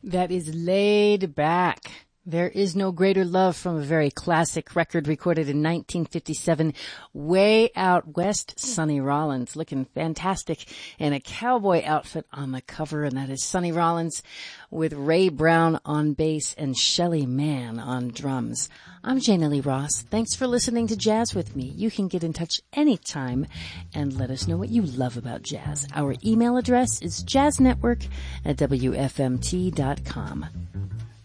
That is Laid Back. There is no greater love from a very classic record recorded in 1957, way out west. Sonny Rollins looking fantastic in a cowboy outfit on the cover, and that is Sonny Rollins with Ray Brown on bass and Shelly Manne on drums. I'm Jana Lee Ross. Thanks for listening to Jazz with me. You can get in touch anytime and let us know what you love about jazz. Our email address is jazznetwork@wfmt.com.